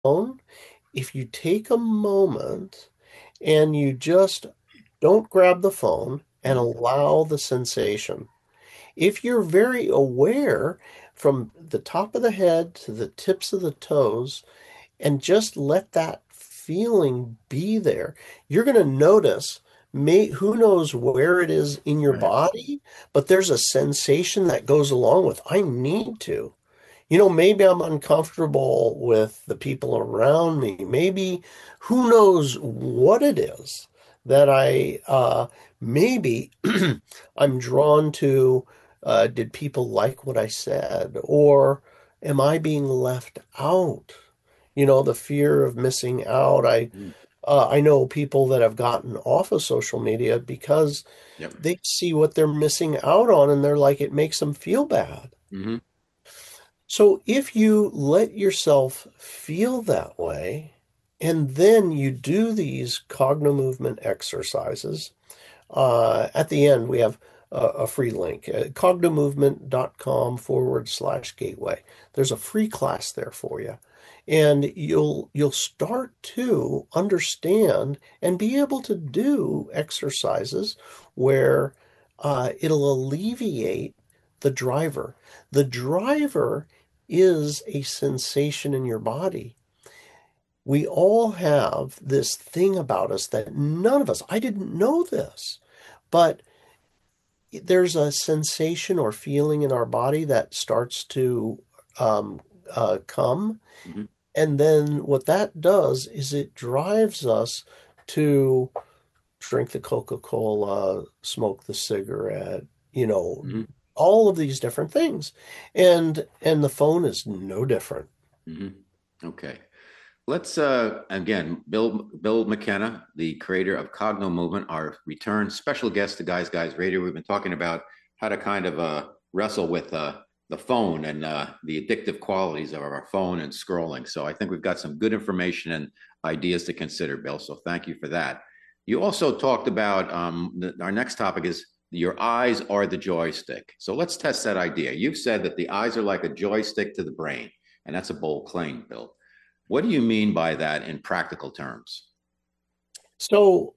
phone, if you take a moment and you just don't grab the phone and Mhm. allow the sensation. If you're very aware from the top of the head to the tips of the toes and just let that feeling be there, you're going to notice who knows where it is in your Right. body, but there's a sensation that goes along with, I need to. You know, maybe I'm uncomfortable with the people around me. Maybe who knows what it is that maybe I'm drawn to. Did people like what I said? Or am I being left out? You know, the fear of missing out. Mhm. I know people that have gotten off of social media because Yep. they see what they're missing out on and they're like, it makes them feel bad. Hmm. So if you let yourself feel that way, and then you do these cognitive movement exercises, at the end we have a free link, cognitivement.com/gateway. There's a free class there for you. And you'll start to understand and be able to do exercises where it'll alleviate the driver. The driver is a sensation in your body. We all have this thing about us that none of us, I didn't know this, but there's a sensation or feeling in our body that starts to um, come. Hmm. And then what that does is it drives us to drink the Coca-Cola, smoke the cigarette, you know, Hmm. all of these different things. And the phone is no different. Hmm. Okay. Let's again, Bill McKenna, the creator of Cogno Movement, our return special guest to Guys Radio. We've been talking about how to kind of wrestle with the phone and the addictive qualities of our phone and scrolling. So I think we've got some good information and ideas to consider, Bill. So thank you for that. You also talked about our next topic is your eyes are the joystick. So let's test that idea. You've said that the eyes are like a joystick to the brain, and that's a bold claim, Bill. What do you mean by that in practical terms? So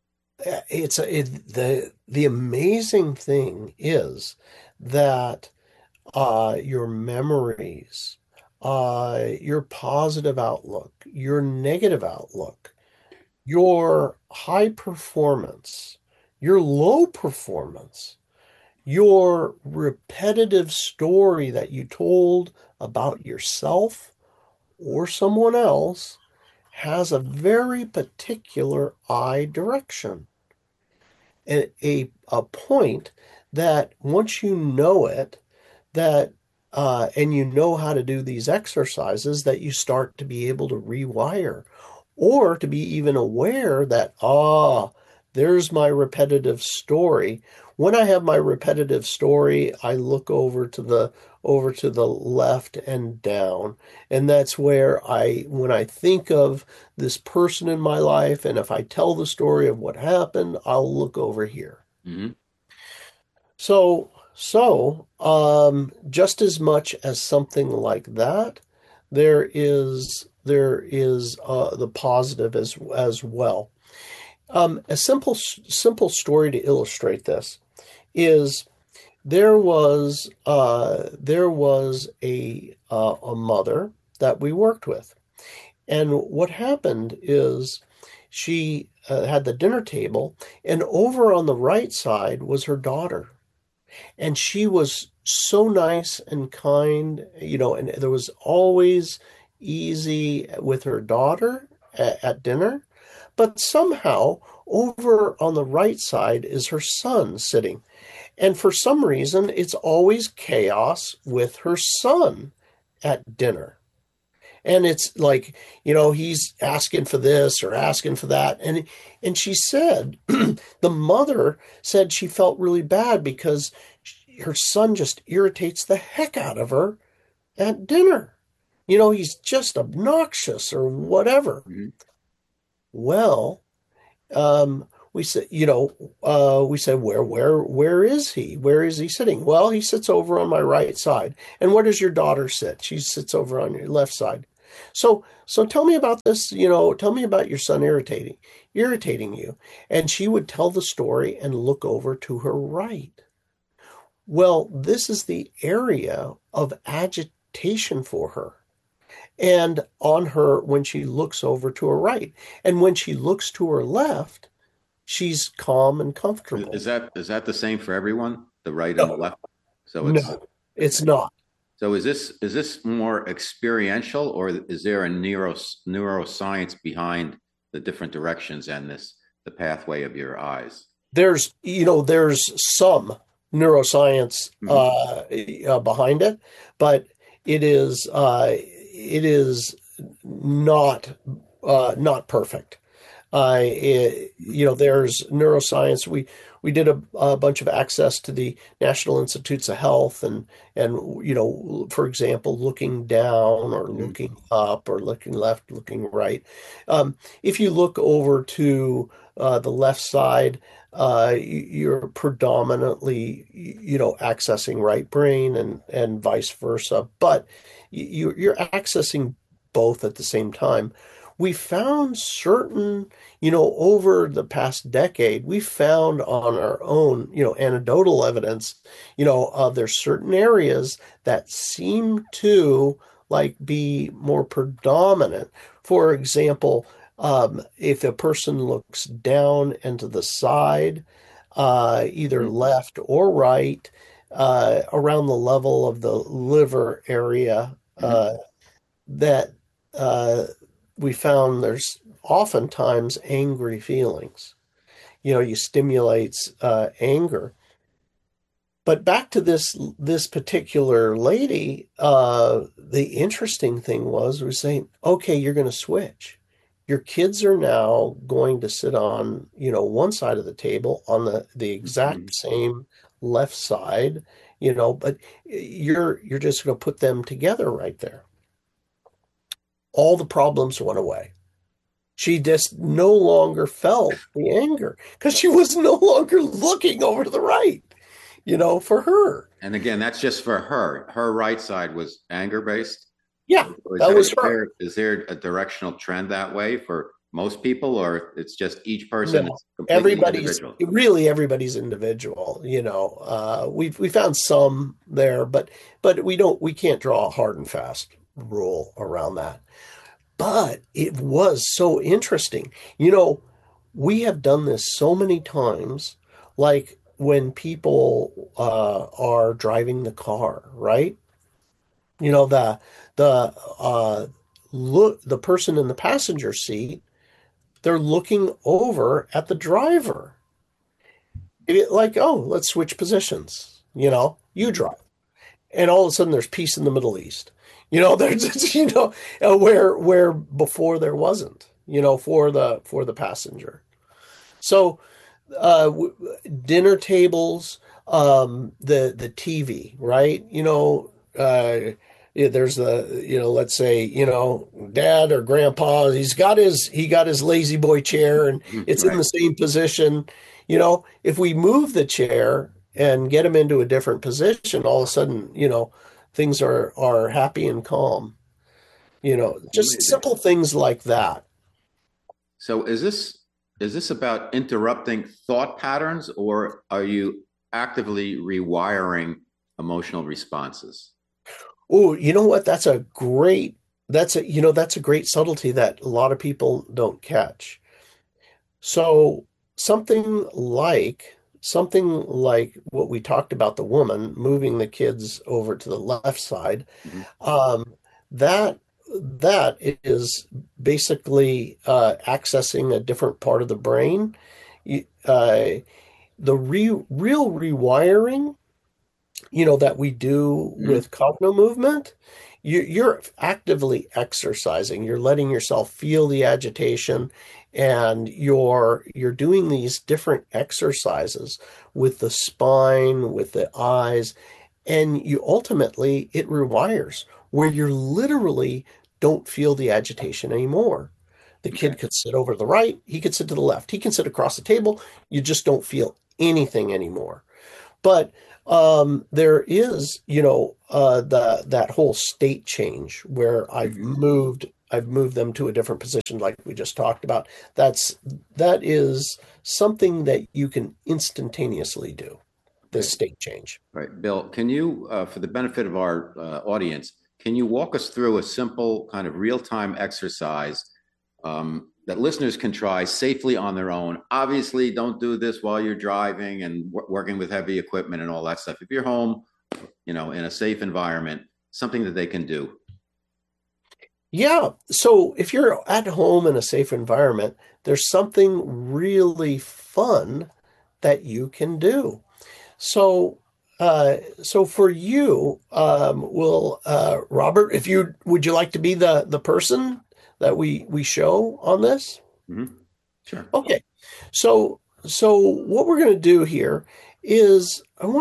the amazing thing is that your memories, your positive outlook, your negative outlook, your high performance, your low performance, your repetitive story that you told about yourself or someone else has a very particular eye direction. A point that once you know it, that and you know how to do these exercises, that you start to be able to rewire or to be even aware that, there's my repetitive story. When I have my repetitive story, I look over to the left and down. And that's where when I think of this person in my life, and if I tell the story of what happened, I'll look over here. Hmm. So, just as much as something like that, there is the positive as well. A simple story to illustrate this is there was a mother that we worked with, and what happened is she had the dinner table, and over on the right side was her daughter. And she was so nice and kind, and there was always easy with her daughter at dinner. But somehow, over on the right side is her son sitting. And for some reason, it's always chaos with her son at dinner. And it's like, he's asking for this or asking for that. And she said, the mother said she felt really bad because her son just irritates the heck out of her at dinner. He's just obnoxious or whatever. Hmm. Well, we said, we said, where is he? Where is he sitting? Well, he sits over on my right side. And where does your daughter sit? She sits over on your left side. So tell me about this, tell me about your son irritating you. And she would tell the story and look over to her right. Well, this is the area of agitation for her. And on her, when she looks over to her right, and when she looks to her left, she's calm and comfortable. Is that the same for everyone? The right and the No, left? So no, it's not. is this more experiential, or is there a neuroscience behind the different directions and the pathway of your eyes? There's some neuroscience Hmm. behind it, but it is not perfect. There's neuroscience. We did a bunch of access to the National Institutes of Health, and for example, looking down or Hmm. looking up or looking left, looking right. If you look over to the left side, you're predominantly, accessing right brain and vice versa, but you're accessing both at the same time. We found certain, over the past decade, we found on our own, anecdotal evidence, there's certain areas that seem to like be more predominant. For example, if a person looks down and to the side, either left or right, around the level of the liver area, Hmm. that uh, we found there's oftentimes angry feelings. You stimulates anger. But back to this particular lady, the interesting thing was we're saying, okay, you're going to switch. Your kids are now going to sit on, one side of the table on the exact Hmm. same left side, but you're just going to put them together right there. All the problems went away. She just no longer felt the anger because she was no longer looking over to the right, for her. And again, that's just for her. Her right side was anger based. Yeah, Is that there, was is her. there is there a directional trend that way for most people, or it's just each person No, is completely everybody's individual? really everybody's individual. We found some there, but we can't draw a hard and fast rule around that. But it was so interesting. We have done this so many times, like when people are driving the car, right? The look the person in the passenger seat, they're looking over at the driver. Like, oh, let's switch positions. You Hmm. drive, and all of a sudden there's peace in the Middle East. There's where before there wasn't. For the passenger. So dinner tables, the TV, right? Yeah, there's let's say, dad or grandpa, he got his lazy boy chair and it's in Right. the same position. If we move the chair and get him into a different position, all of a sudden, things are happy and calm. Just Amazing. simple things like that. So is this about interrupting thought patterns, or are you actively rewiring emotional responses? Oh, you know what? That's a great subtlety that a lot of people don't catch. So something like what we talked about, the woman moving the kids over to the left side, Hmm. um, that that is basically accessing a different part of the brain. The real rewiring, that we do Hmm. with cogno movement, you're actively exercising. You're letting yourself feel the agitation, and you're doing these different exercises with the spine, with the eyes, and you ultimately it rewires where you literally don't feel the agitation anymore. The Okay. kid could sit over to the right, he could sit to the left, he can sit across the table. You just don't feel anything anymore. But there is, that whole state change where I've moved them to a different position, like we just talked about. That is something that you can instantaneously do, this Right. state change. Right. Bill, can you, for the benefit of our audience, can you walk us through a simple kind of real-time exercise that listeners can try safely on their own? Obviously, don't do this while you're driving and working with heavy equipment and all that stuff. If you're home, in a safe environment, something that they can do. Yeah. So if you're at home in a safe environment, there's something really fun that you can do. So, so for you, will Robert, if you would you like to be the person that we show on this? Mm-hmm. Sure. Okay. So what we're going to do here is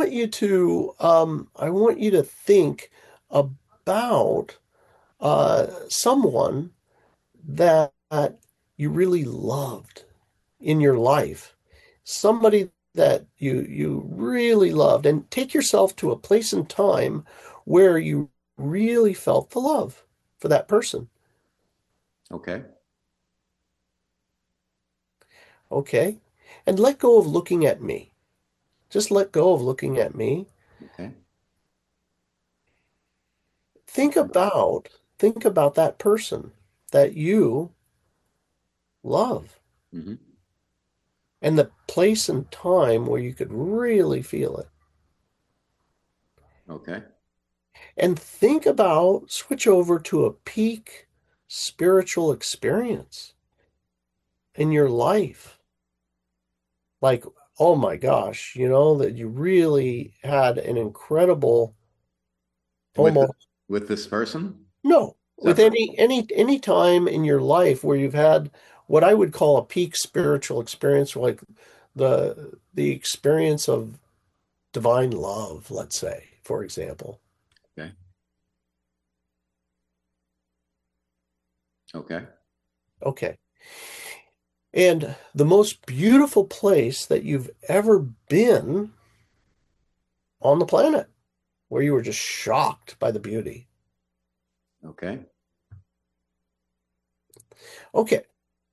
I want you to think about someone that you really loved in your life, somebody that you really loved, and take yourself to a place and time where you really felt the love for that person. Okay. Okay? And let go of looking at me. Just let go of looking at me. Okay. Think about that person that you love Mm-hmm. and the place and time where you could really feel it. Okay. And think about switch over to a peak spiritual experience in your life. Like, oh my gosh, that you really had an incredible With almost with this person? no, with Separate. any time in your life where you've had what I would call a peak spiritual experience, like the experience of divine love, let's say, for example. Okay. Okay. Okay. And the most beautiful place that you've ever been on the planet, where you were just shocked by the beauty. Okay. Okay.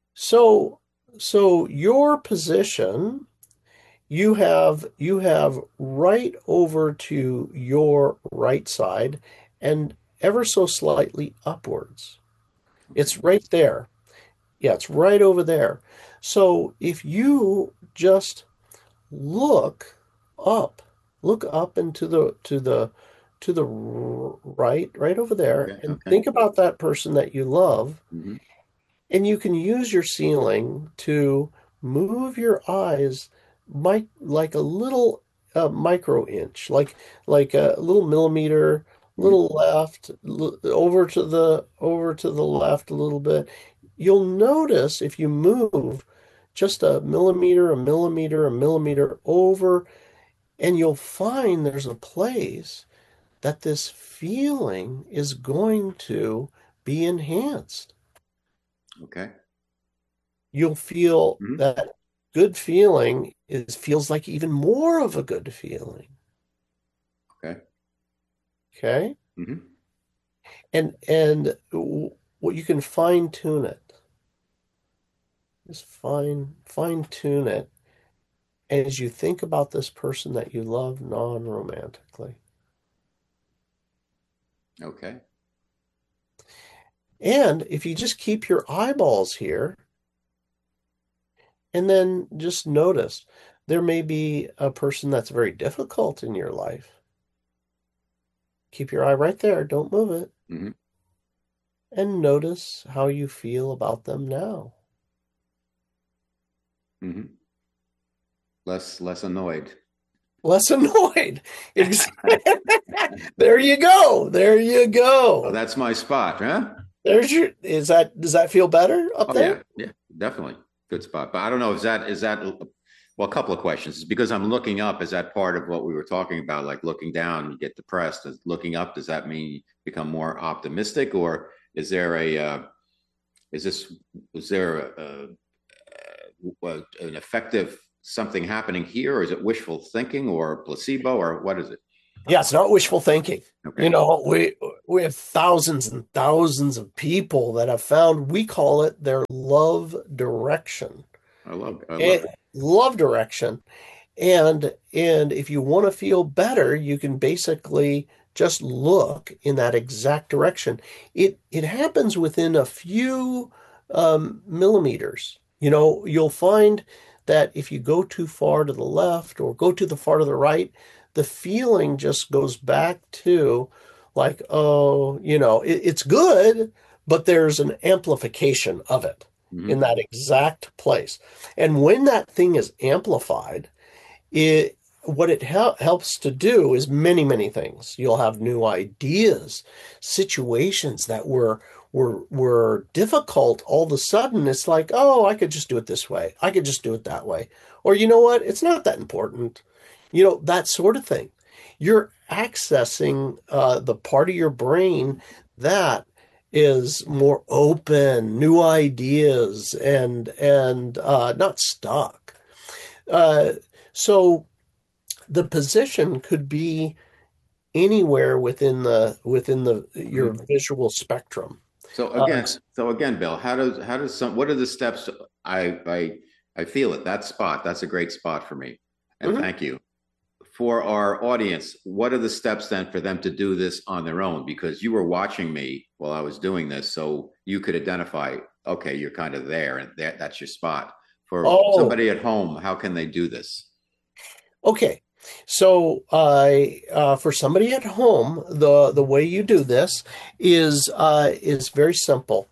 So your position, you have right over to your right side and ever so slightly upwards. Okay. It's right there. Yeah, it's right over there. So if you just look up, look up into the right over there, Okay. and Okay. think about that person that you love, Mm-hmm. and you can use your ceiling to move your eyes like a little micro inch, like a little millimeter, Mm-hmm. little left, over to the left a little bit. You'll notice if you move just a millimeter, a millimeter, a millimeter over, and you'll find there's a place that this feeling is going to be enhanced. Okay. You'll feel Mm-hmm. that good feeling feels like even more of a good feeling. Okay. Okay? Mm-hmm. And what you can fine tune it. Just fine tune it as you think about this person that you love non-romantically. Okay. And if you just keep your eyeballs here and then just notice there may be a person that's very difficult in your life. Keep your eye right there, don't move it, Mm-hmm. and notice how you feel about them now. Mm-hmm. Less annoyed. Less annoyed. There you go. There you Oh, go. that's my spot, huh? Does that feel better up Oh yeah, there? yeah, definitely good spot. But I don't know, is that well, a couple of questions. It's because I'm looking up. Is that part of what we were talking about? Like looking down, you get depressed. Looking up, does that mean you become more optimistic, or is there a is this is there an effective something happening here, or is it wishful thinking or placebo, or what is it? Yeah, it's not wishful thinking. Okay. We have thousands and thousands of people that have found, we call it their love direction. I love And it. love direction. And if you want to feel better, you can basically just look in that exact direction. It happens within a few millimeters. You'll find that if you go too far to the left or go too the far to the right, the feeling just goes back to like, oh, it's good, but there's an amplification of it Hmm. in that exact place. And when that thing is amplified, it what it helps to do is many, many things. You'll have new ideas, situations that were difficult. All of a sudden, it's like, oh, I could just do it this way. I could just do it that way. Or you know what? It's not that important. That sort of thing. You're accessing the part of your brain that is more open, new ideas, and not stuck. Uh, so the position could be anywhere within the your Hmm. visual spectrum. So Uh, again, Bill, how does what are the steps? I feel it. That spot, that's a great spot for me. And mhm. thank you. For our audience, what are the steps then for them to do this on their own? Because you were watching me while I was doing this, so you could identify, okay, you're kind of there, and that's your spot. For Oh, somebody at home, how can they do this? okay. So, for somebody at home, the way you do this is very simple.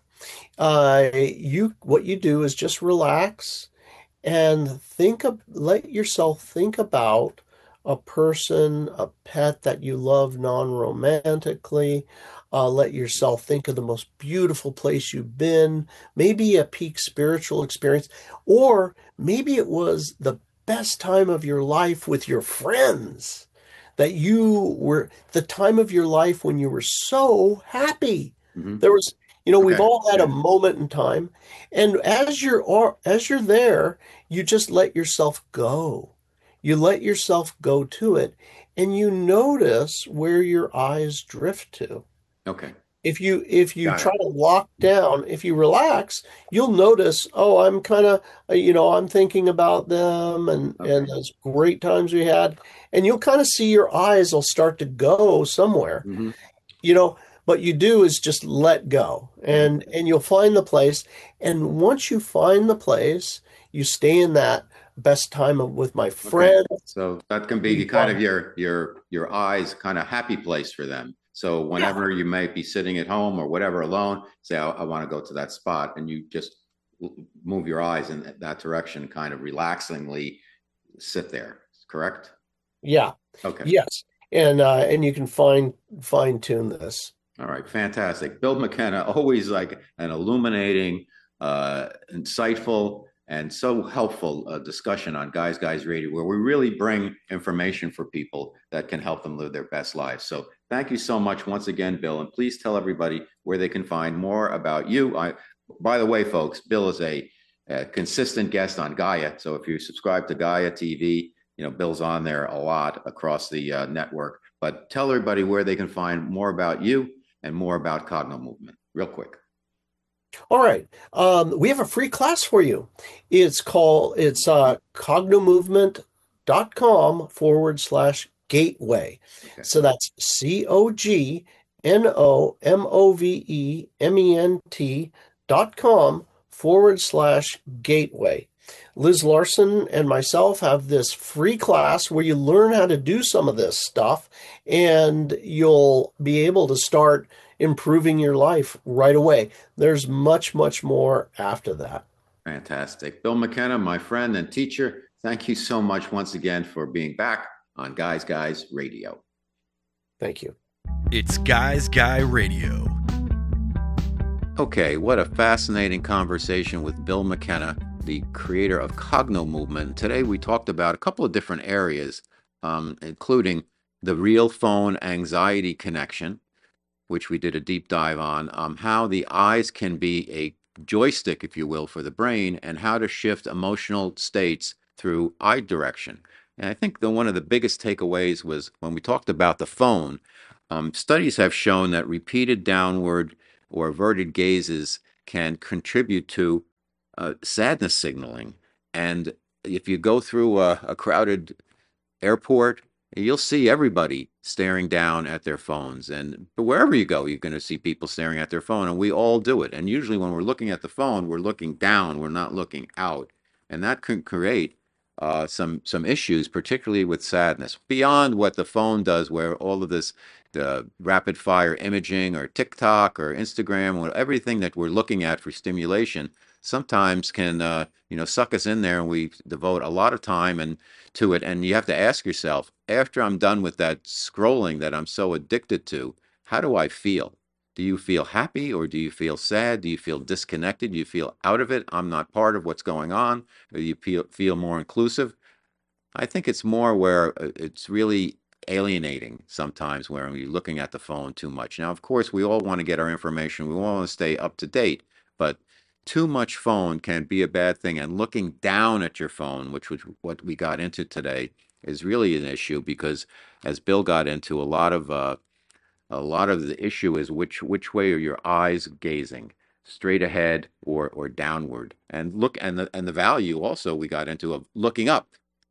You what you do is just relax and let yourself think about a person, a pet that you love non-romantically. Let yourself think of the most beautiful place you've been, maybe a peak spiritual experience, or maybe it was the best time of your life with your friends, that you were the time of your life when you were so happy. Hmm. There was, we've Okay. all had a Yeah. moment in time, and as you're there, you just let yourself go. You let yourself go to it, and you notice where your eyes drift to. Okay. If you Got try it. to lock down, if you relax, you'll notice, oh, I'm kind of, I'm thinking about them and Okay. those great times we had, and you'll kind of see your eyes will start to go somewhere, Hmm. you know. What you do is just let go, Hmm. and you'll find the place. And once you find the place, you stay in that best time with my Okay. friend. So that can be We kind of talk, your eyes kind of happy place for them. So yeah, whenever you might be sitting at home or whatever alone, say I want to go to that spot, and you just move your eyes in that direction, kind of relaxingly sit there. Correct? yeah, Okay. yes, and you can fine tune this. All right, fantastic. Bill McKenna, always like an illuminating, insightful, and so helpful discussion on Guys Radio, where we really bring information for people that can help them live their best lives. So thank you so much once again, Bill, and please tell everybody where they can find more about you. By the way, folks, Bill is a consistent guest on Gaia. So if you subscribe to Gaia TV, Bill's on there a lot across the network. But tell everybody where they can find more about you and more about Cogno Movement, real quick. All right. We have a free class for you. It's cognomovement.com/gateway. Okay. So that's CognoMovement.com/gateway. Liz Larson and myself have this free class where you learn how to do some of this stuff, and you'll be able to start improving your life right away. There's much, much more after that. Fantastic. Bill McKenna, my friend and teacher, thank you so much once again for being back on Guys Radio. Thank you. It's Guys Guy Radio. Okay, what a fascinating conversation with Bill McKenna, the creator of Cogno Movement. Today we talked about a couple of different areas, including the real phone anxiety connection, which we did a deep dive on, how the eyes can be a joystick, if you will, for the brain, and how to shift emotional states through eye direction. And I think one of the biggest takeaways was when we talked about the phone, studies have shown that repeated downward or averted gazes can contribute to sadness signaling. And if you go through a crowded airport, you'll see everybody staring down at their phones. But wherever you go, you're going to see people staring at their phone, and we all do it. And usually when we're looking at the phone, we're looking down, we're not looking out. And that can create some issues, particularly with sadness, beyond what the phone does, where all of this, the rapid fire imaging or TikTok or Instagram, or everything that we're looking at for stimulation, sometimes can suck us in there, and we devote a lot of time to it. And you have to ask yourself, after I'm done with that scrolling that I'm so addicted to, how do I feel? Do you feel happy, or do you feel sad? Do you feel disconnected? Do you feel out of it? I'm not part of what's going on. Or do you feel more inclusive? I think it's more where it's really alienating sometimes when you're looking at the phone too much. Now, of course, we all want to get our information. We all want to stay up to date, but too much phone can be a bad thing. And looking down at your phone, which was what we got into today, is really an issue, because as Bill got into, a lot of the issue is which way are your eyes gazing, straight ahead or downward. And the value also we got into of looking up.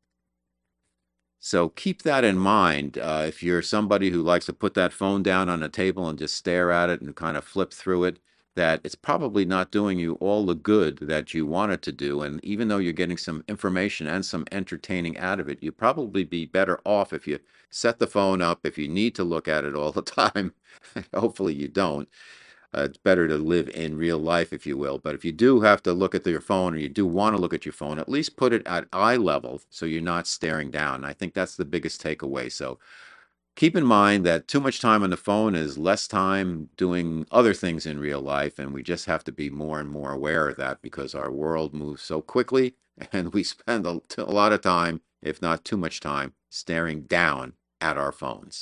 So keep that in mind. If you're somebody who likes to put that phone down on a table and just stare at it and kind of flip through it, that it's probably not doing you all the good that you want it to do. And even though you're getting some information and some entertaining out of it, you'd probably be better off if you set the phone up, if you need to look at it all the time. Hopefully you don't. It's better to live in real life, if you will. But if you do have to look at your phone, or you do want to look at your phone, at least put it at eye level so you're not staring down. I think that's the biggest takeaway. So keep in mind that too much time on the phone is less time doing other things in real life, and we just have to be more and more aware of that, because our world moves so quickly, and we spend a lot of time, if not too much time, staring down at our phones.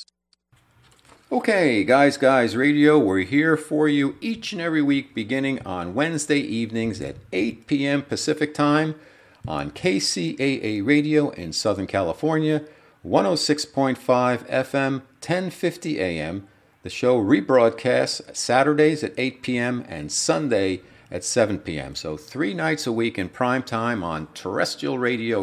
Okay, Guys Radio, we're here for you each and every week, beginning on Wednesday evenings at 8 p.m. Pacific Time on KCAA Radio in Southern California, 106.5 FM, 1050 AM. The show rebroadcasts Saturdays at 8 p.m. and Sunday at 7 p.m. So 3 nights a week in prime time on terrestrial radio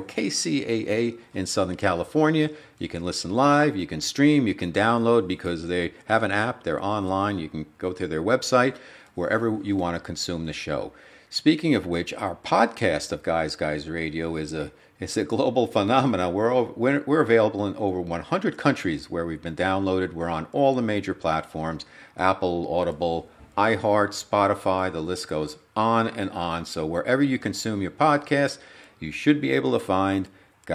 KCAA in Southern California. You can listen live, you can stream, you can download, because they have an app, they're online. You can go to their website, wherever you want to consume the show. Speaking of which, our podcast of Guys Radio is a global phenomenon. We're available in over 100 countries where we've been downloaded. We're on all the major platforms: Apple, Audible, iHeart, Spotify, the list goes on and on. So wherever you consume your podcast, you should be able to find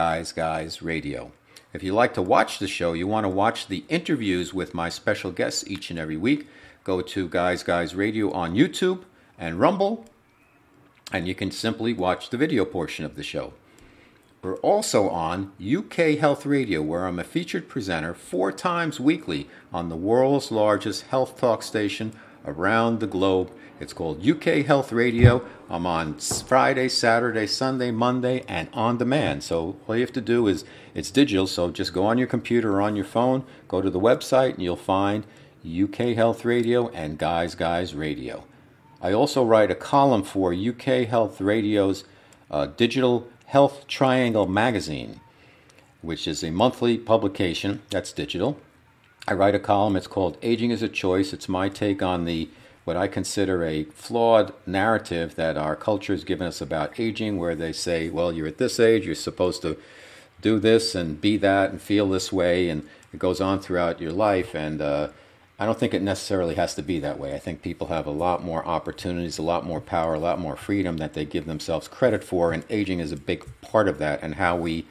Guys Radio. If you like to watch the show, you want to watch the interviews with my special guests each and every week, go to Guys Radio on YouTube and Rumble, and you can simply watch the video portion of the show. We're also on UK Health Radio, where I'm a featured presenter 4 times weekly on the world's largest health talk station around the globe. It's called UK Health Radio. I'm on Friday, Saturday, Sunday, Monday, and on demand. So all you have to do is, it's digital, so just go on your computer or on your phone, go to the website, and you'll find UK Health Radio and Guys Radio. I also write a column for UK Health Radio's Digital Health Triangle magazine, which is a monthly publication that's digital. I write a column. It's called Aging is a Choice. It's my take on what I consider a flawed narrative that our culture has given us about aging, where they say, well, you're at this age, you're supposed to do this and be that and feel this way, and it goes on throughout your life. And I don't think it necessarily has to be that way. I think people have a lot more opportunities, a lot more power, a lot more freedom that they give themselves credit for, and aging is a big part of that, and how we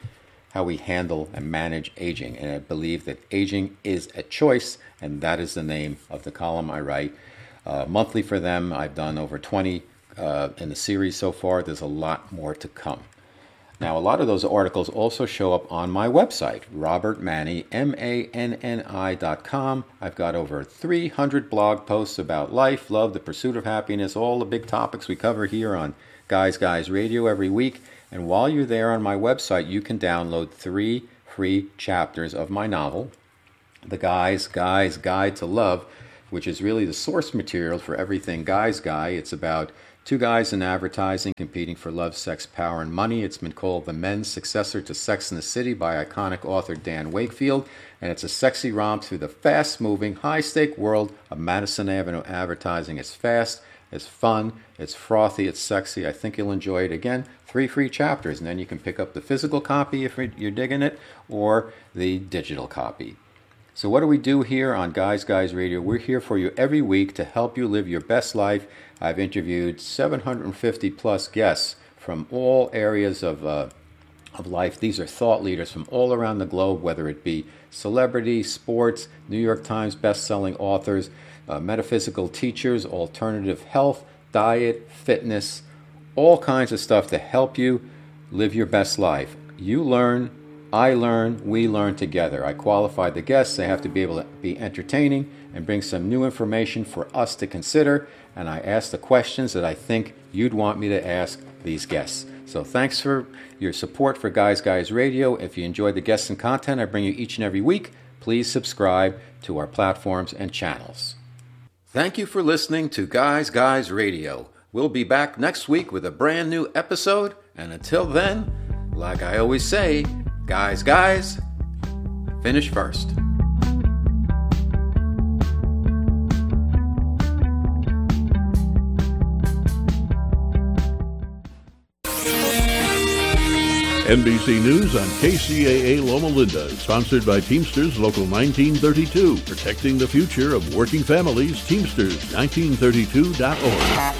handle and manage aging. And I believe that aging is a choice, and that is the name of the column I write monthly for them. I've done over 20 in the series so far. There's a lot more to come. Now, a lot of those articles also show up on my website, robertmanni, MANNI.com. I've got over 300 blog posts about life, love, the pursuit of happiness, all the big topics we cover here on Guys Radio every week. And while you're there on my website, you can download 3 free chapters of my novel, The Guy's Guide to Love, which is really the source material for everything Guy's Guy. It's about 2 guys in advertising competing for love, sex, power, and money. It's been called the men's successor to Sex and the City by iconic author Dan Wakefield, and it's a sexy romp through the fast-moving, high-stake world of Madison Avenue advertising. It's fast, it's fun, it's frothy, it's sexy. I think you'll enjoy it. Again, 3 free chapters, and then you can pick up the physical copy if you're digging it, or the digital copy. So what do we do here on Guys Radio? We're here for you every week to help you live your best life. I've interviewed 750 plus guests from all areas of life. These are thought leaders from all around the globe, whether it be celebrity, sports, New York Times best-selling authors, metaphysical teachers, alternative health, diet, fitness, all kinds of stuff to help you live your best life. You learn, I learn, we learn together. I qualify the guests. They have to be able to be entertaining and bring some new information for us to consider. And I ask the questions that I think you'd want me to ask these guests. So thanks for your support for Guys Radio. If you enjoy the guests and content I bring you each and every week, please subscribe to our platforms and channels. Thank you for listening to Guys Radio. We'll be back next week with a brand new episode. And until then, like I always say, guys, finish first. NBC News on KCAA Loma Linda is sponsored by Teamsters Local 1932, protecting the future of working families. Teamsters1932.org.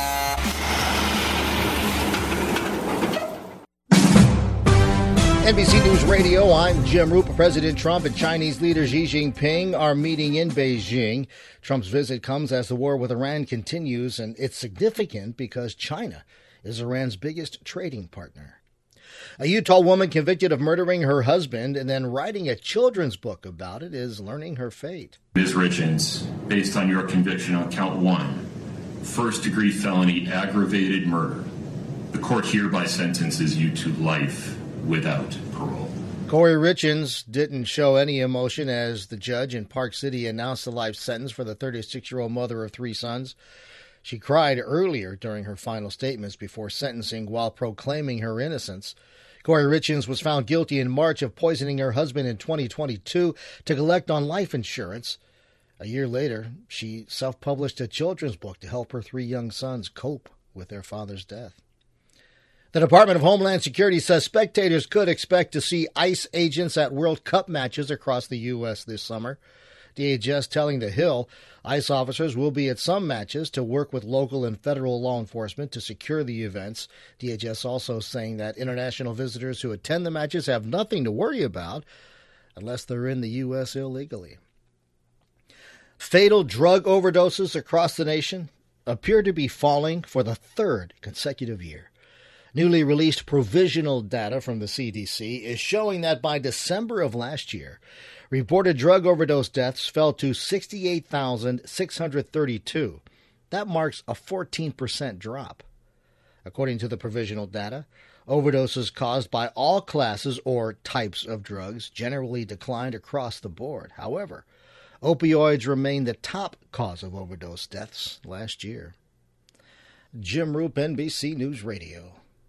NBC News Radio, I'm Jim Roop. President Trump and Chinese leader Xi Jinping are meeting in Beijing. Trump's visit comes as the war with Iran continues, and it's significant because China is Iran's biggest trading partner. A Utah woman convicted of murdering her husband and then writing a children's book about it is learning her fate. Ms. Richens, based on your conviction on count 1, first-degree felony aggravated murder, the court hereby sentences you to life without parole. Corey Richens didn't show any emotion as the judge in Park City announced the life sentence for the 36-year-old mother of 3 sons. She cried earlier during her final statements before sentencing while proclaiming her innocence. Corey Richens was found guilty in March of poisoning her husband in 2022 to collect on life insurance. A year later, she self-published a children's book to help her 3 young sons cope with their father's death. The Department of Homeland Security says spectators could expect to see ICE agents at World Cup matches across the U.S. this summer. DHS telling The Hill ICE officers will be at some matches to work with local and federal law enforcement to secure the events. DHS also saying that international visitors who attend the matches have nothing to worry about unless they're in the U.S. illegally. Fatal drug overdoses across the nation appear to be falling for the 3rd consecutive year. Newly released provisional data from the CDC is showing that by December of last year, reported drug overdose deaths fell to 68,632. That marks a 14% drop. According to the provisional data, overdoses caused by all classes or types of drugs generally declined across the board. However, opioids remain the top cause of overdose deaths last year. Jim Roop, NBC News Radio.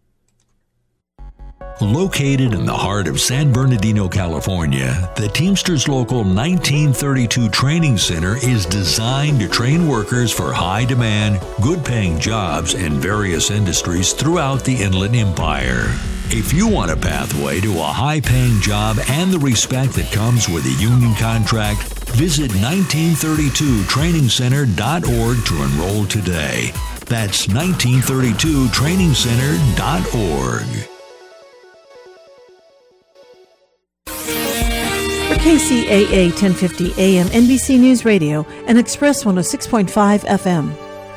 Located in the heart of San Bernardino, California, the Teamsters Local 1932 Training Center is designed to train workers for high-demand, good-paying jobs in various industries throughout the Inland Empire. If you want a pathway to a high-paying job and the respect that comes with a union contract, visit 1932trainingcenter.org to enroll today. That's 1932trainingcenter.org. KCAA 1050 AM NBC News Radio and Express 106.5 FM.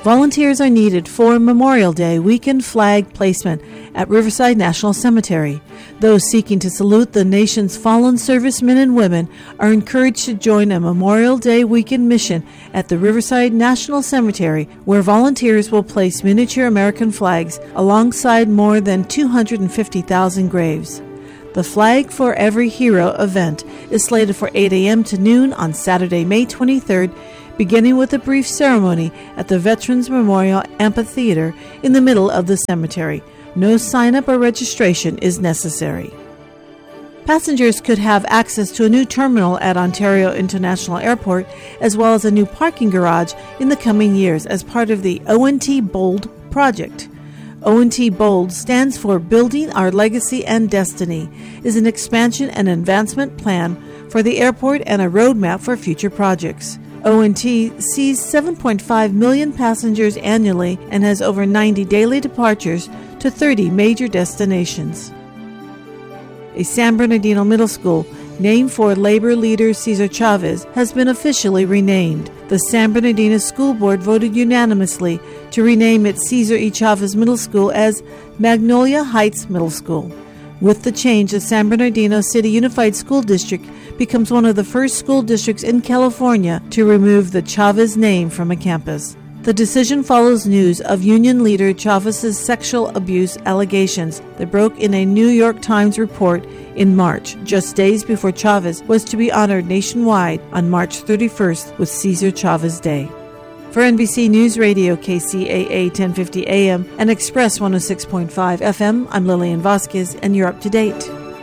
Volunteers are needed for Memorial Day weekend flag placement at Riverside National Cemetery. Those seeking to salute the nation's fallen servicemen and women are encouraged to join a Memorial Day weekend mission at the Riverside National Cemetery, where volunteers will place miniature American flags alongside more than 250,000 graves. The Flag for Every Hero event is slated for 8 a.m. to noon on Saturday, May 23rd, beginning with a brief ceremony at the Veterans Memorial Amphitheater in the middle of the cemetery. No sign-up or registration is necessary. Passengers could have access to a new terminal at Ontario International Airport, as well as a new parking garage in the coming years as part of the ONT BOLD project. ONT BOLD stands for Building Our Legacy and Destiny, is an expansion and advancement plan for the airport and a roadmap for future projects. ONT sees 7.5 million passengers annually and has over 90 daily departures to 30 major destinations. A San Bernardino middle school, named for labor leader Cesar Chavez, has been officially renamed. The San Bernardino School Board voted unanimously to rename its Cesar E. Chavez Middle School as Magnolia Heights Middle School. With the change, the San Bernardino City Unified School District becomes one of the first school districts in California to remove the Chavez name from a campus. The decision follows news of union leader Chavez's sexual abuse allegations that broke in a New York Times report in March, just days before Chavez was to be honored nationwide on March 31st with Cesar Chavez Day. For NBC News Radio, KCAA 1050 AM and Express 106.5 FM, I'm Lillian Vasquez, and you're up to date.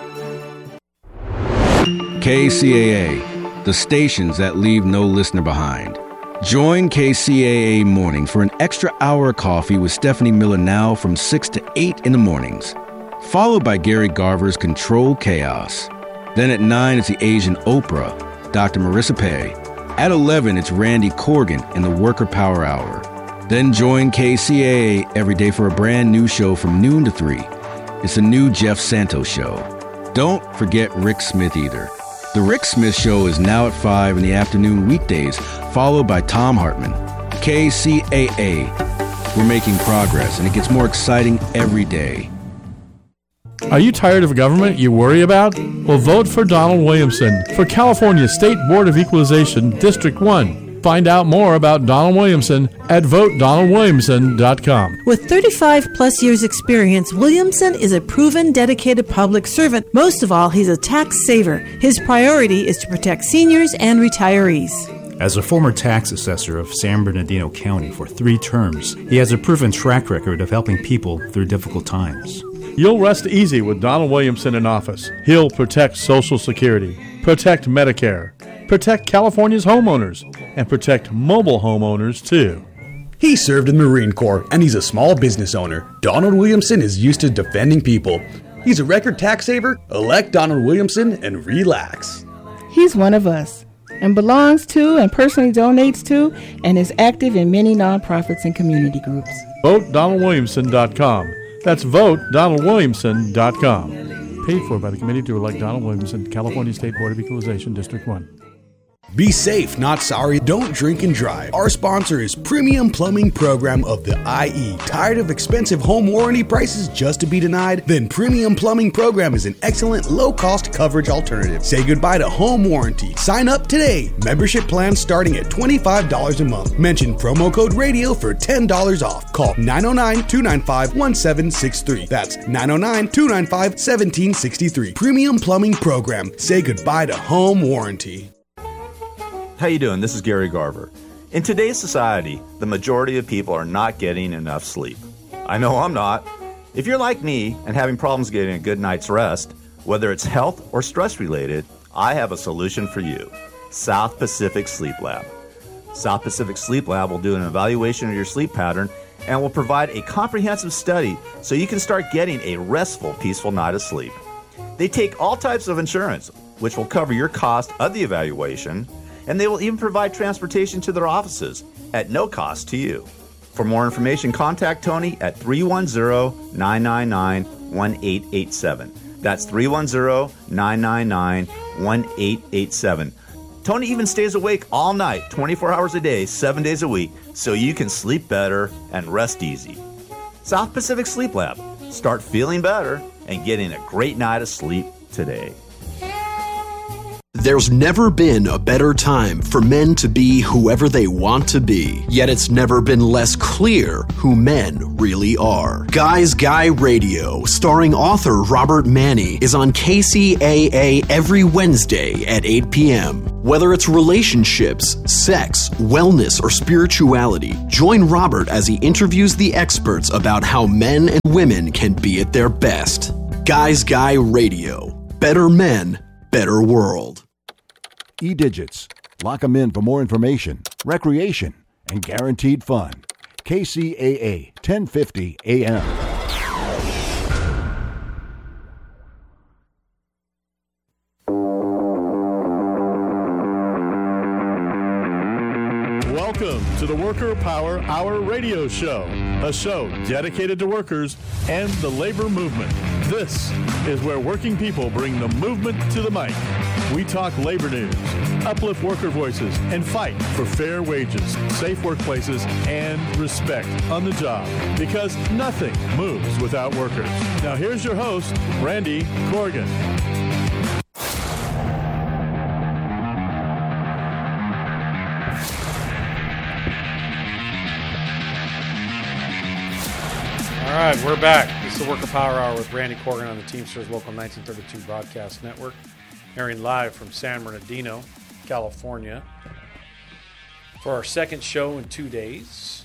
KCAA, the stations that leave no listener behind. Join KCAA Morning for an extra hour of coffee with Stephanie Miller now from 6 to 8 in the mornings, followed by Gary Garver's Control Chaos. Then at 9, it's the Asian Oprah, Dr. Marissa Pei. At 11, it's Randy Corgan in the Worker Power Hour. Then join KCAA every day for a brand new show from noon to 3. It's the new Jeff Santos Show. Don't forget Rick Smith either. The Rick Smith Show is now at 5 in the afternoon weekdays, followed by Tom Hartman. KCAA. We're making progress, and it gets more exciting every day. Are you tired of government you worry about? Well, vote for Donald Williamson for California State Board of Equalization, District 1. Find out more about Donald Williamson at VoteDonaldWilliamson.com. With 35-plus years' experience, Williamson is a proven, dedicated public servant. Most of all, he's a tax saver. His priority is to protect seniors and retirees. As a former tax assessor of San Bernardino County for 3 terms, he has a proven track record of helping people through difficult times. You'll rest easy with Donald Williamson in office. He'll protect Social Security, protect Medicare, protect California's homeowners, and protect mobile homeowners, too. He served in the Marine Corps, and he's a small business owner. Donald Williamson is used to defending people. He's a record tax saver. Elect Donald Williamson and relax. He's one of us and belongs to and personally donates to and is active in many nonprofits and community groups. VoteDonaldWilliamson.com. That's VoteDonaldWilliamson.com. Paid for by the Committee to Elect Donald Williamson, California State Board of Equalization, District 1. Be safe, not sorry. Don't drink and drive. Our sponsor is Premium Plumbing Program of the IE. Tired of expensive home warranty prices just to be denied? Then Premium Plumbing Program is an excellent low-cost coverage alternative. Say goodbye to home warranty. Sign up today. Membership plans starting at $25 a month. Mention promo code RADIO for $10 off. Call 909-295-1763. That's 909-295-1763. Premium Plumbing Program. Say goodbye to home warranty. How you doing? This is Gary Garver. In today's society, the majority of people are not getting enough sleep. I know I'm not. If you're like me and having problems getting a good night's rest, whether it's health or stress related, I have a solution for you. South Pacific Sleep Lab. South Pacific Sleep Lab will do an evaluation of your sleep pattern and will provide a comprehensive study so you can start getting a restful, peaceful night of sleep. They take all types of insurance, which will cover your cost of the evaluation, and they will even provide transportation to their offices at no cost to you. For more information, contact Tony at 310-999-1887. That's 310-999-1887. Tony even stays awake all night, 24 hours a day, 7 days a week, so you can sleep better and rest easy. South Pacific Sleep Lab. Start feeling better and getting a great night of sleep today. There's never been a better time for men to be whoever they want to be, yet it's never been less clear who men really are. Guys Guy Radio, starring author Robert Manni, is on KCAA every Wednesday at 8 p.m. Whether it's relationships, sex, wellness, or spirituality, join Robert as he interviews the experts about how men and women can be at their best. Guys Guy Radio. Better men, better world. E-Digits. Lock 'em in for more information, recreation, and guaranteed fun. KCAA 1050 AM. Welcome to the Worker Power Hour radio show, a show dedicated to workers and the labor movement. This is where working people bring the movement to the mic. We talk labor news, uplift worker voices, and fight for fair wages, safe workplaces, and respect on the job, because nothing moves without workers. Now here's your host, Randy Corrigan. All right, we're back. This is the Worker Power Hour with Randy Corrigan on the Teamsters Local 1932 Broadcast Network, airing live from San Bernardino, California, for our second show in 2 days.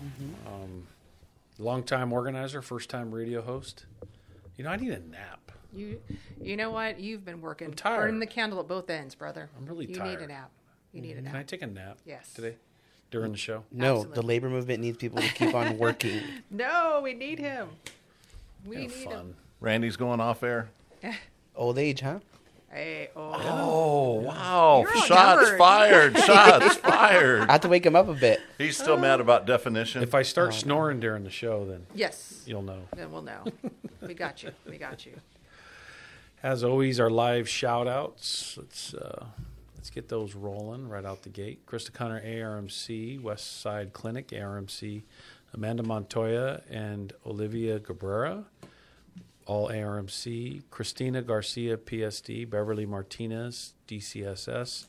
Long-time organizer, first-time radio host. You know, I need a nap. You know what? You've been working. I'm tired. Burning the candle at both ends, brother. I'm really tired. You need a nap. You need a nap. Can I take a nap Yes. today during the show? No, Absolutely. the labor movement needs people to keep on working. No, we need him. We need him. Randy's going off air. Old age, huh? Hey, Oh, wow. You're Shots outnumbered. fired. Shots fired. I have to wake him up a bit. He's still mad about definition. If I start snoring during the show, then Yes. you'll know. Then we'll know. We got you. We got you. As always, our live shout-outs. Let's get those rolling right out the gate. Krista Connor, ARMC, West Side Clinic, ARMC, Amanda Montoya, and Olivia Cabrera, all ARMC. Christina Garcia, PSD, Beverly Martinez, DCSS,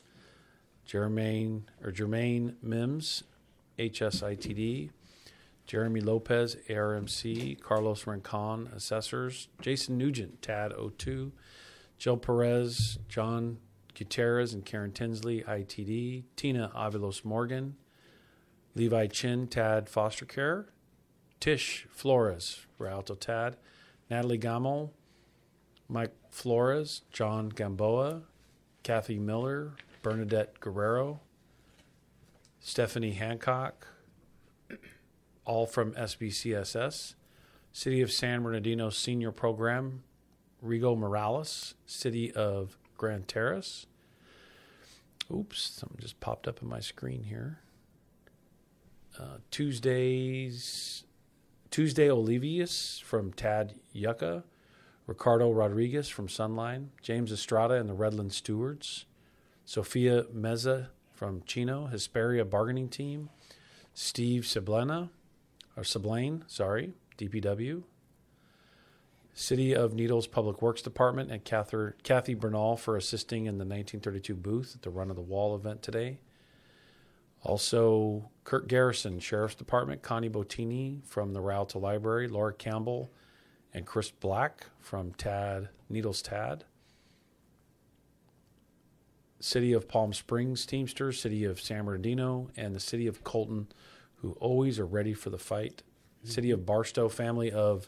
Jermaine Mims, HSITD, Jeremy Lopez, ARMC, Carlos Rincon, Assessors, Jason Nugent, TAD02, Jill Perez, John Gutierrez and Karen Tinsley, ITD, Tina Avilos Morgan, Levi Chin, TAD Foster Care, Tish Flores, Rialto TAD, Natalie Gamo, Mike Flores, John Gamboa, Kathy Miller, Bernadette Guerrero, Stephanie Hancock, all from SBCSS, City of San Bernardino Senior Program, Rigo Morales, City of Grand Terrace. Oops, something just popped up on my screen here. Tuesday Olivius from Tad Yucca, Ricardo Rodriguez from Sunline, James Estrada and the Redland Stewards, Sophia Meza from Chino, Hesperia Bargaining Team, Steve Sablaine, DPW, City of Needles Public Works Department, and Kathy Bernal for assisting in the 1932 booth at the Run of the Wall event today. Also, Kurt Garrison, Sheriff's Department, Connie Bottini from the Rialto Library, Laura Campbell, and Chris Black from Needles TAD. City of Palm Springs Teamsters, City of San Bernardino, and the City of Colton, who always are ready for the fight. City of Barstow, family of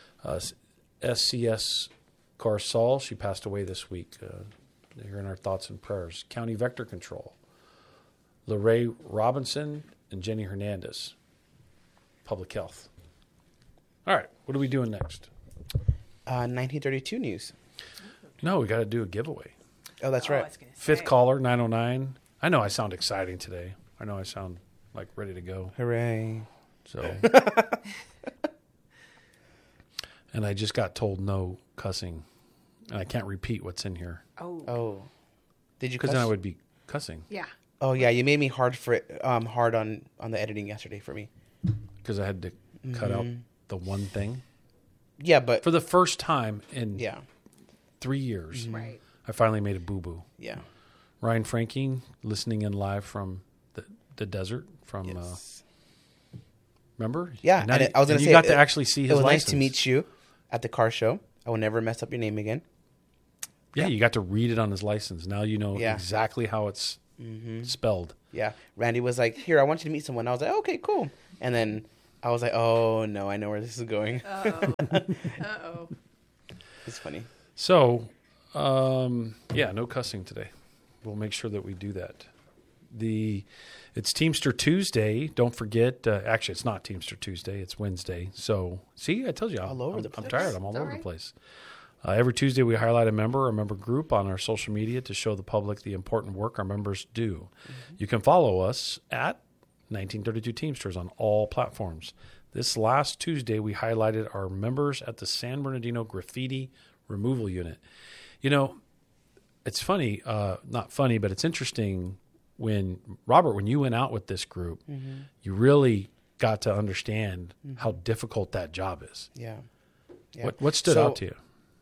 SCS Carsall. She passed away this week. They're in our thoughts and prayers. County Vector Control, LaRae Robinson and Jenny Hernandez. Public Health. All right, what are we doing next? 1932 news. No, we got to do a giveaway. Oh, that's right. Fifth caller, 909. I know I sound exciting today. I know I sound like ready to go. Hooray. So, and I just got told no cussing, and I can't repeat what's in here. Oh. Did you Because cuss? then I would be cussing. Yeah. Oh yeah, you made me hard on the editing yesterday for me. Because I had to cut out the one thing. Yeah, but for the first time in 3 years, right. I finally made a boo-boo. Yeah. Ryan Franking, listening in live from the desert from remember? Yeah, and I was going to say you got to actually see his It was license. nice to meet you at the car show. I will never mess up your name again. Yeah, you got to read it on his license. Now you know exactly how it's spelled. Yeah. Randy was like, "Here, I want you to meet someone." I was like, "Okay, cool." And then I was like, "Oh no, I know where this is going." Uh-oh. It's funny. So, no cussing today. We'll make sure that we do that. It's Teamster Tuesday. Don't forget. Actually, it's not Teamster Tuesday. It's Wednesday. So, see, I told you, I'm tired. I'm all over the place. Every Tuesday, we highlight a member group on our social media to show the public the important work our members do. You can follow us at 1932 Teamsters on all platforms. This last Tuesday, we highlighted our members at the San Bernardino Graffiti Removal Unit. You know, it's funny, not funny, but it's interesting when, Robert, when you went out with this group, you really got to understand how difficult that job is. Yeah. What stood out to you?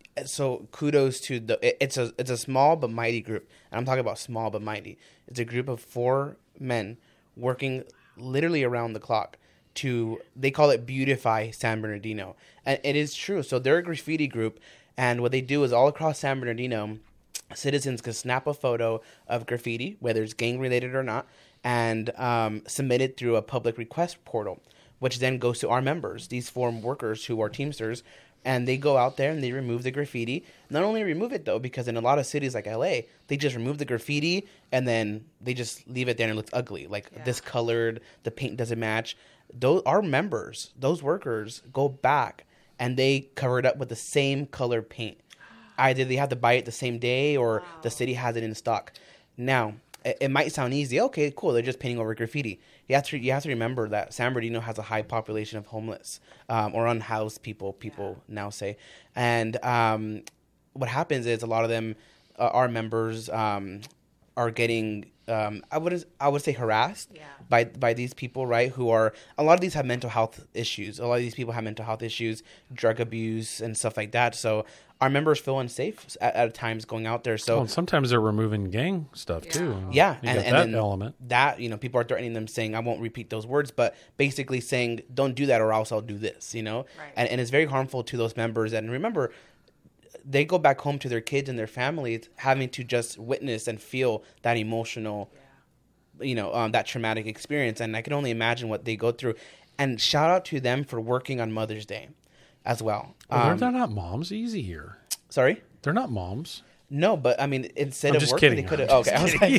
So kudos to it's a small but mighty group. And I'm talking about small but mighty. It's a group of 4 men working literally around the clock they call it beautify San Bernardino. And it is true. So they're a graffiti group, and what they do is all across San Bernardino, citizens can snap a photo of graffiti, whether it's gang related or not, and submit it through a public request portal, which then goes to our members, these forum workers who are Teamsters, and they go out there and they remove the graffiti. Not only remove it, though, because in a lot of cities like LA, they just remove the graffiti and then they just leave it there and it looks ugly, like discolored, the paint doesn't match. Our members, those workers, go back and they cover it up with the same color paint. Either they have to buy it the same day or the city has it in stock. Now, it might sound easy. Okay, cool. They're just painting over graffiti. You have to remember that San Bernardino has a high population of homeless or unhoused people now say. And what happens is a lot of them, our members, are getting, I would say harassed by these people, right? Who are, a lot of these have mental health issues. A lot of these people have mental health issues, drug abuse and stuff like that. So our members feel unsafe at times going out there. So sometimes they're removing gang stuff too. Yeah, and that element. That, people are threatening them, saying, "I won't repeat those words," but basically saying, "Don't do that, or else I'll do this." Right. And it's very harmful to those members. And remember, they go back home to their kids and their families, having to just witness and feel that emotional, that traumatic experience. And I can only imagine what they go through. And shout out to them for working on Mother's Day as well. They're not moms. Easy here. Sorry? They're not moms. No, but I mean, instead I'm of working, kidding. they could have. Okay,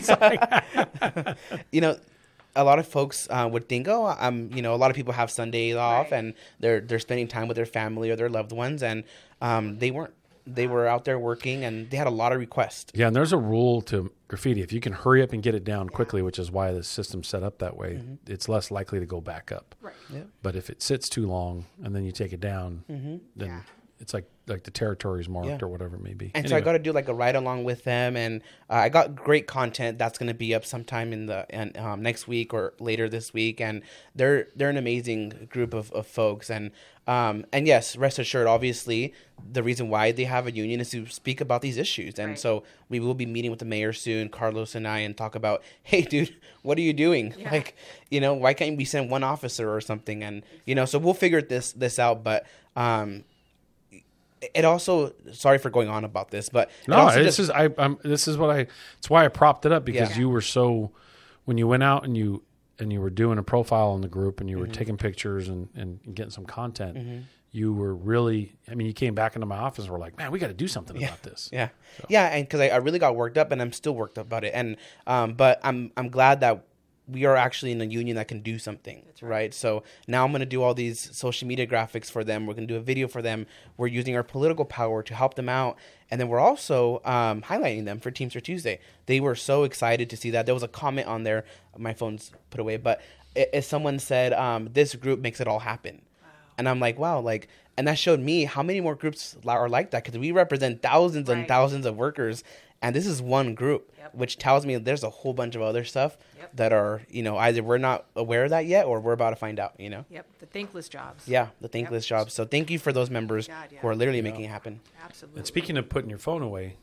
I was like, a lot of folks would think, a lot of people have Sundays off and they're spending time with their family or their loved ones, and they weren't. They were out there working, and they had a lot of requests. Yeah, and there's a rule to graffiti. If you can hurry up and get it down quickly, which is why the system's set up that way, it's less likely to go back up. Right. Yeah. But if it sits too long and then you take it down, then it's like the territory is marked or whatever it may be. And so I got to do like a ride along with them, and I got great content that's going to be up sometime in the next week or later this week. And they're an amazing group of folks, and yes, rest assured, obviously the reason why they have a union is to speak about these issues. And so we will be meeting with the mayor soon, Carlos and I, and talk about, hey dude, what are you doing? Yeah. Like, why can't we send one officer or something? And so we'll figure this out. But it also, sorry for going on about this, but it's why I propped it up, because you were so, when you went out and you were doing a profile on the group and you were taking pictures and getting some content, you were really, you came back into my office and were like, man, we got to do something about this. Yeah. So. Yeah. And cause I really got worked up, and I'm still worked up about it. And, but I'm glad that we are actually in a union that can do something, right? So now I'm going to do all these social media graphics for them. We're going to do a video for them. We're using our political power to help them out. And then we're also highlighting them for Teamster Tuesday. They were so excited to see that. There was a comment on there. My phone's put away. But if someone said, this group makes it all happen. Wow. And I'm like, wow. And that showed me how many more groups are like that, because we represent thousands and thousands of workers. And this is one group, which tells me there's a whole bunch of other stuff that are, either we're not aware of that yet or we're about to find out, Yep, the thankless jobs. Yeah, the thankless jobs. So thank you for those members who are literally making it happen. Absolutely. And speaking of putting your phone away,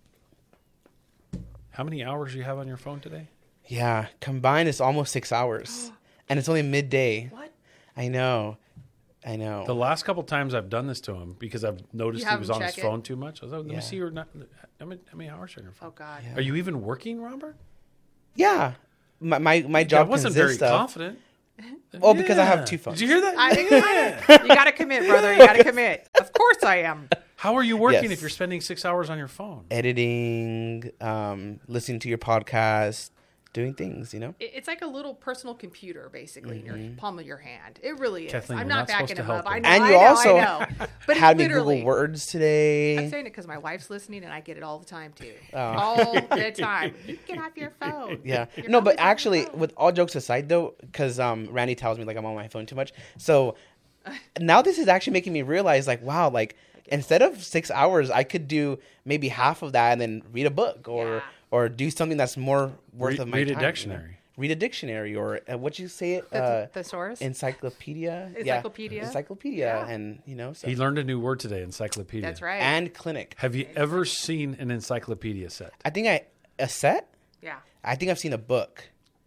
how many hours do you have on your phone today? Yeah, combined it's almost 6 hours. And it's only midday. What? I know. The last couple times I've done this to him because I've noticed he was on his check phone too much. I was like, let me Yeah. see your. How many hours on your phone? Oh God. Are you even working, Robert? Yeah. My job I wasn't very consists of- confident. Well, because I have two phones. Did you hear that? You got to commit, brother. You got to commit. Of course I am. How are you working Yes. if you're spending 6 hours on your phone? Editing, listening to your podcast, doing things, It's like a little personal computer, basically, in your palm of your hand. It really is. Kathleen, I'm you're not not backing supposed him to up. help I him. know. And I you know, also I know. But had it's me literally, Google Words today. I'm saying it because my wife's listening, and I get it all the time too. Oh. All the time. Get off your phone. Yeah. You're No, but always on your actually, phone. with all jokes aside, though, because Randy tells me like I'm on my phone too much. So now this is actually making me realize, like, wow, like instead of 6 hours, I could do maybe half of that and then read a book or do something that's more worth of my read a time. dictionary. Read a dictionary or what'd you say it? Thesaurus? Encyclopedia. Encyclopedia. Yeah. Encyclopedia. And, so. He learned a new word today, encyclopedia. That's right. And clinic. Have you ever seen an encyclopedia set? I think a set? Yeah. I think I've seen a book.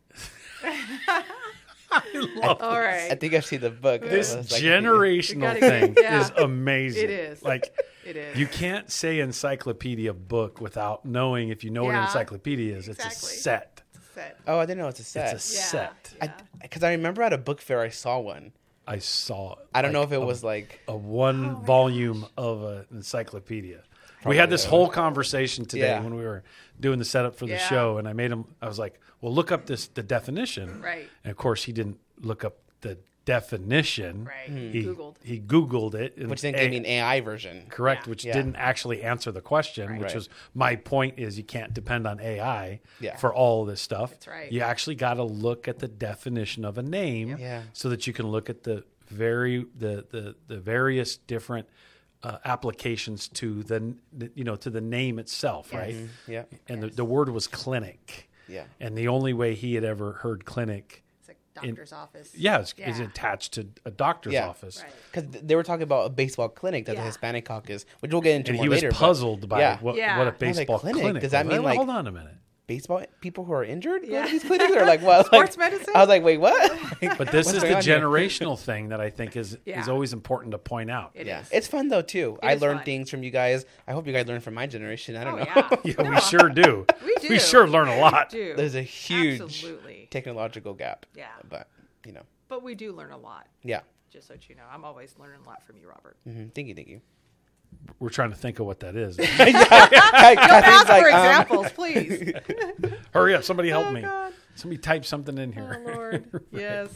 All right. I think I've seen the book. This Encyclopedia. generational thing is amazing. It is. Like, it is. you can't say encyclopedia book without knowing if you know what an encyclopedia is. It's a set. Oh, I didn't know it's a set. It's a set. Because I remember at a book fair I saw one. I saw. I don't know if it was like a one volume of an encyclopedia. We had this whole conversation today when we were doing the setup for the show, and I was like, well, look up the definition. Right. And of course, he didn't look up the definition. Right. He Googled it. Which then gave me an AI version. Correct, which didn't actually answer the question, which Right. was my point is you can't depend on AI Yeah. for all of this stuff. That's right. You actually got to look at the definition of a name so that you can look at the various different applications to the name itself, right? Mm-hmm. Yeah. And the word was clinic. Yeah. And the only way he had ever heard clinic It's like doctor's office. is attached to a doctor's office. Right. Because they were talking about a baseball clinic that the Hispanic Caucus, which we'll get into And more he was later. but- puzzled by what a I was baseball like, clinic Does that was. mean like Hold on a minute. baseball people who are injured go to these clinics or like what? Sports Like, medicine? I was like, wait, what? But this What's is the going on here? generational thing that I think is always important to point out. It Yeah, is. it's fun though too. It I is learned fun. things from you guys. I hope you guys learn from my generation. I don't know. Yeah, we sure do. We do. We sure learn a lot. We do. There's a huge Absolutely. technological gap. Yeah. But But we do learn a lot. yeah. Just so you know, I'm always learning a lot from you, Robert. Thank you. We're trying to think of what that is. Don't ask for examples, please. Hurry up. Somebody help me. God. Somebody type something in here. Oh, Lord. Yes.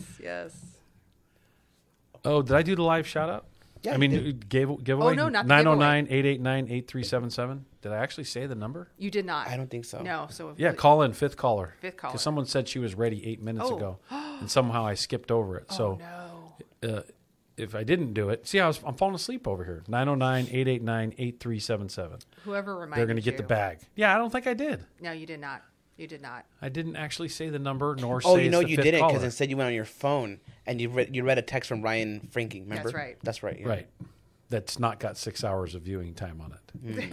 Oh, did I do the live shout out? Yeah, I you mean, giveaway? no, not the giveaway. 909-889-8377. Did I actually say the number? You did not. I don't think so. No. So Yeah, call in, fifth caller. Fifth caller. Because someone said she was ready 8 minutes Oh. ago, and somehow I skipped over it. So no. if I didn't do it, see, I'm falling asleep over here. 909-889-8377. Whoever reminded They're going to get you. the bag. Yeah, I don't think I did. No, you did not. You did not. I didn't actually say the number nor say Oh, it's the you fifth didn't because caller. instead you went on your phone and you read a text from Ryan Franking. Remember? That's right. That's right. Yeah. Right. That's not got 6 hours of viewing time on it.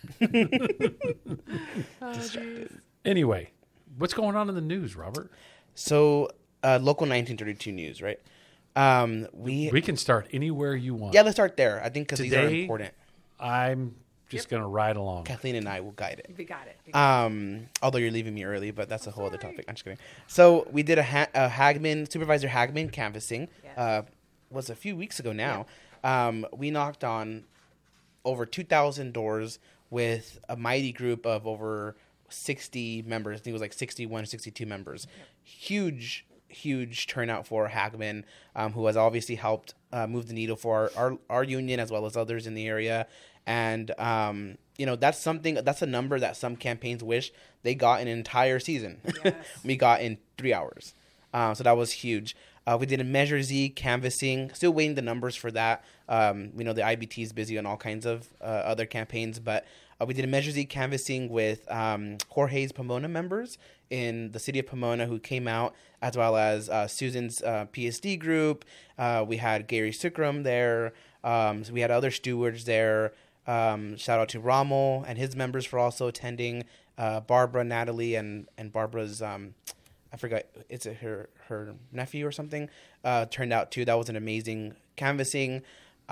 Anyway, what's going on in the news, Robert? So, local 1932 news, right? We can start anywhere you want. Yeah, let's start there. I think because these are Today, important. I'm just going to ride along. Kathleen and I will guide it. We got it. Although you're leaving me early, but that's a whole other topic. I'm just kidding. So we did a Supervisor Hagman canvassing. Was a few weeks ago now. We knocked on over 2,000 doors with a mighty group of over 60 members. I think it was like 61, 62 members. Huge turnout for Hagman, who has obviously helped move the needle for our union as well as others in the area. And, that's a number that some campaigns wish they got in an entire season. Yes. We got in 3 hours. So that was huge. We did a Measure Z canvassing, still waiting the numbers for that. We know the IBT is busy on all kinds of other campaigns, but We did a Measure Z canvassing with Jorge's Pomona members in the city of Pomona who came out, as well as Susan's PSD group. We had Gary Sukram there. So we had other stewards there. Shout out to Rommel and his members for also attending. Barbara, Natalie, and Barbara's, I forgot, it's her nephew or something, turned out too. That was an amazing canvassing.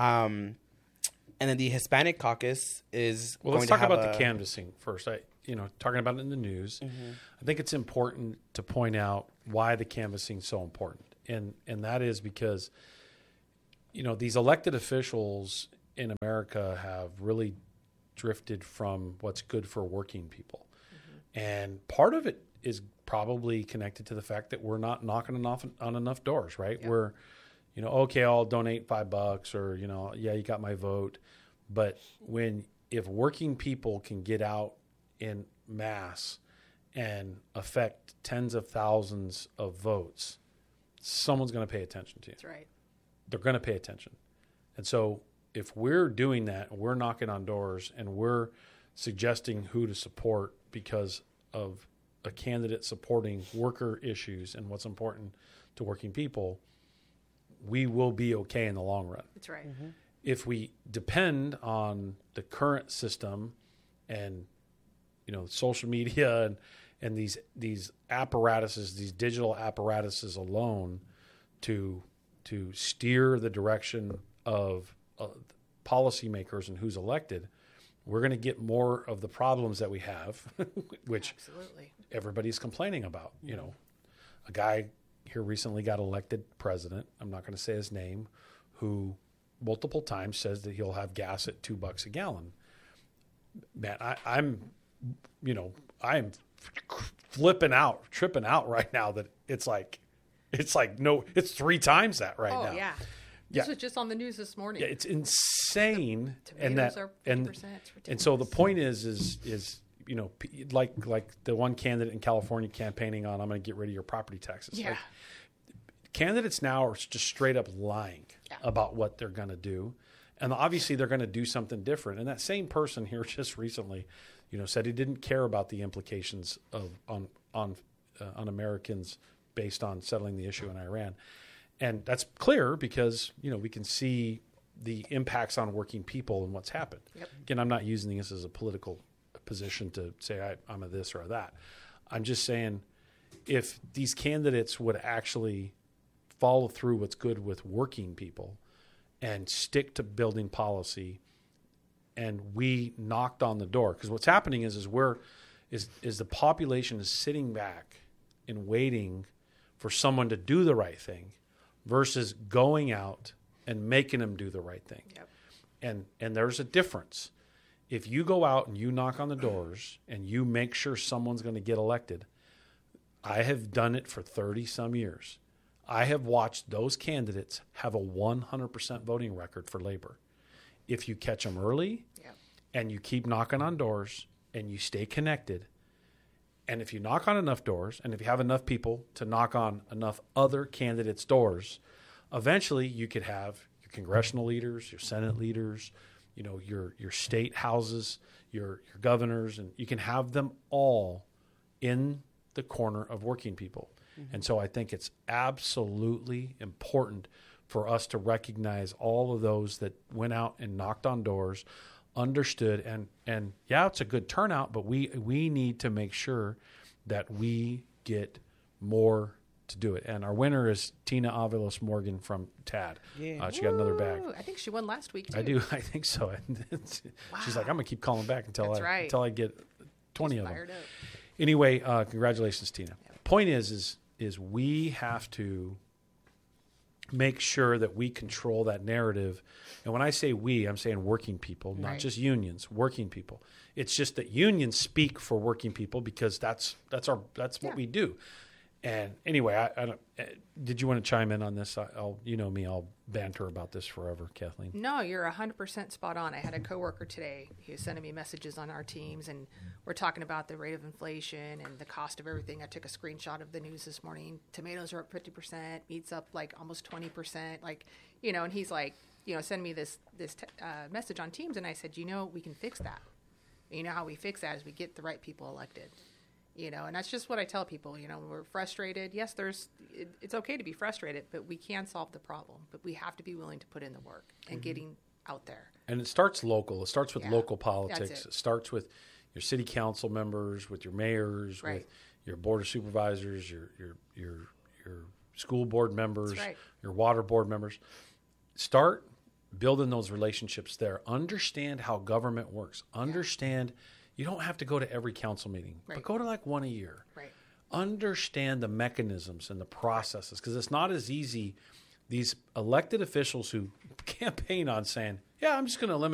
And then the Hispanic Caucus is well. Going Let's to talk have about the canvassing first. Talking about it in the news. Mm-hmm. I think it's important to point out why the canvassing is so important, and that is because, these elected officials in America have really drifted from what's good for working people, and part of it is probably connected to the fact that we're not knocking on enough doors, right? Yep. We're okay, I'll donate $5 or, yeah, you got my vote. But if working people can get out in mass and affect tens of thousands of votes, someone's going to pay attention to you. That's right. They're going to pay attention. And so if we're doing that, we're knocking on doors and we're suggesting who to support because of a candidate supporting worker issues and what's important to working people, we will be okay in the long run. That's right. Mm-hmm. If we depend on the current system and, social media and these apparatuses, these digital apparatuses alone to steer the direction of policymakers and who's elected, we're going to get more of the problems that we have, which Absolutely. Everybody's complaining about. A guy here recently got elected president, I'm not going to say his name, who multiple times says that he'll have gas at $2 a gallon. Man, I'm tripping out right now that it's like no, it's 3 times that right now. Oh yeah. This was just on the news this morning. Yeah, it's insane. Tomatoes are 50%. And so the point is like the one candidate in California campaigning on, I'm going to get rid of your property taxes. Yeah. Like, candidates now are just straight up lying about what they're going to do. And obviously they're going to do something different. And that same person here just recently, said he didn't care about the implications on Americans based on settling the issue in Iran. And that's clear because, we can see the impacts on working people and what's happened. Yep. Again, I'm not using this as a political position to say I'm a this or a that. I'm just saying if these candidates would actually follow through what's good with working people and stick to building policy, and we knocked on the door, because what's happening is the population is sitting back and waiting for someone to do the right thing versus going out and making them do the right thing. Yep. And there's a difference. If you go out and you knock on the doors and you make sure someone's going to get elected, I have done it for 30 some years. I have watched those candidates have a 100% voting record for labor. If you catch them early and you keep knocking on doors and you stay connected, and if you knock on enough doors and if you have enough people to knock on enough other candidates' doors, eventually you could have your congressional leaders, your Senate leaders, your state houses, your governors, and you can have them all in the corner of working people. Mm-hmm. And so I think it's absolutely important for us to recognize all of those that went out and knocked on doors, understood, and yeah, it's a good turnout, but we need to make sure that we get more to do it. And our winner is Tina Avalos Morgan from TAD. Yeah. She got another bag. I think she won last week too. I do. I think so. She's like, I'm gonna keep calling back until I get 20 of them. Up. Anyway, congratulations, Tina. Yeah. Point is we have to make sure that we control that narrative. And when I say we, I'm saying working people, not just unions, working people. It's just that unions speak for working people because that's what we do. And anyway, I don't. Did you want to chime in on this? I'll banter about this forever, Kathleen. No, you're 100% spot on. I had a coworker today. He was sending me messages on our teams, and we're talking about the rate of inflation and the cost of everything. I took a screenshot of the news this morning. Tomatoes are up 50%, meat's up like almost 20%. And he's like, send me this message on Teams, and I said, we can fix that. And you know how we fix that is we get the right people elected. You know, and that's just what I tell people. You know, when we're frustrated. Yes, it's okay to be frustrated, but we can solve the problem. But we have to be willing to put in the work and getting out there. And it starts local. It starts with local That's politics. It starts with your city council members, with your mayors, with your board of supervisors, your school board members, your water board members. Start building those relationships there. Understand how government works. Understand you don't have to go to every council meeting, but go to like one a year. Right. Understand the mechanisms and the processes, because it's not as easy. These elected officials who campaign on saying, yeah, I'm just going to eliminate